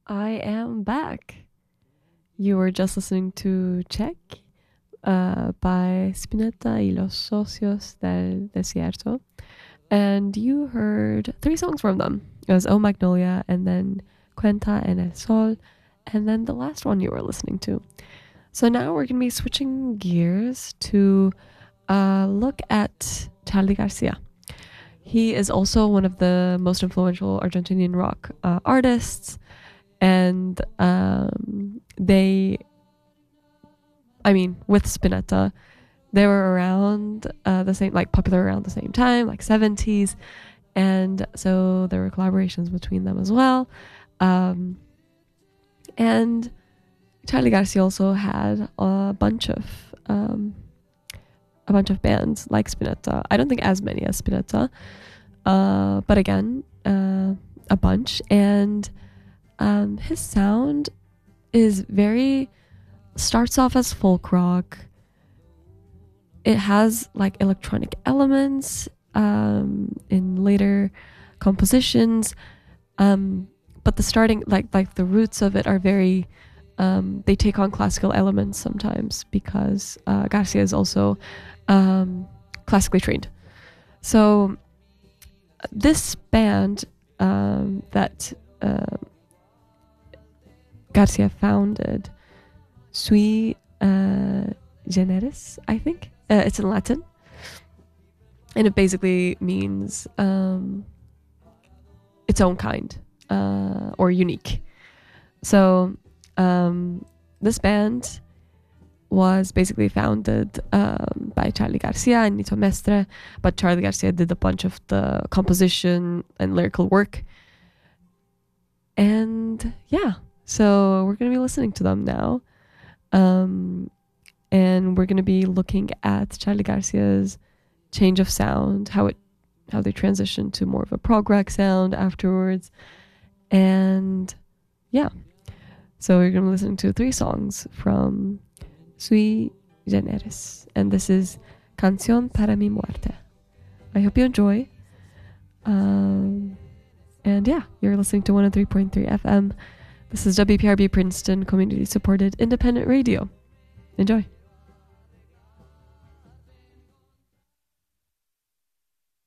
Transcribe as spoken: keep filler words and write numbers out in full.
I am back. You were just listening to Check uh, by Spinetta y los Socios del Desierto. And you heard three songs from them. It was Oh Magnolia, and then Cuenta en el Sol, and then the last one you were listening to. So now we're going to be switching gears to uh, look at Charly Garcia. He is also one of the most influential Argentinian rock uh, artists, and um, they, I mean, with Spinetta, they were around uh, the same, like popular around the same time, like seventies, and so there were collaborations between them as well. Um, and Charly Garcia also had a bunch of um, a bunch of bands like Spinetta. I don't think as many as Spinetta, uh, but again, uh, a bunch. And um, his sound is very starts off as folk rock. It has like electronic elements um, in later compositions, um, but the starting like like the roots of it are very. Um, they take on classical elements sometimes because uh, Garcia is also um, classically trained. So this band um, that uh, Garcia founded, Sui uh, Generis, I think. Uh, it's in Latin. And it basically means um, its own kind uh, or unique. So um, this band was basically founded um, by Charly Garcia and Nito Mestre, but Charly Garcia did a bunch of the composition and lyrical work. And yeah, so we're going to be listening to them now. Um, and we're going to be looking at Charly Garcia's change of sound, how it, how they transitioned to more of a prog rock sound afterwards. And yeah, so we're going to be listening to three songs from Sui Generis, and this is Canción para mi muerte. I hope you enjoy. Um, and yeah, you're listening to one oh three point three F M. This is W P R B Princeton, community supported independent radio. Enjoy.